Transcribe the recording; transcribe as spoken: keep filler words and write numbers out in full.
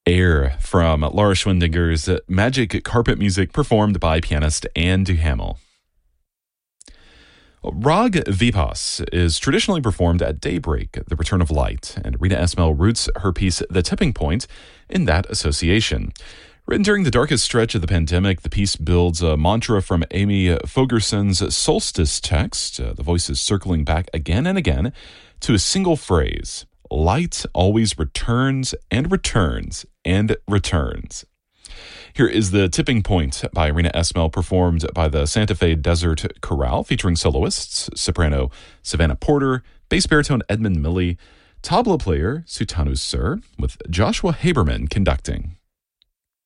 Air from Laura Schwindinger's Magic Carpet Music, performed by pianist Anne Duhamel. Rag Vipas is traditionally performed at daybreak, the return of light, and Rita Esmail roots her piece The Tipping Point in that association. Written during the darkest stretch of the pandemic, the piece builds a mantra from Amy Fogerson's Solstice text, uh, the voices circling back again and again to a single phrase: light always returns and returns and returns. Here is The Tipping Point by Rita Esmail, performed by the Santa Fe Desert Chorale, featuring soloists, soprano Savannah Porter, bass baritone Edmund Milley, tabla player Sutanu Sir, with Joshua Haberman conducting.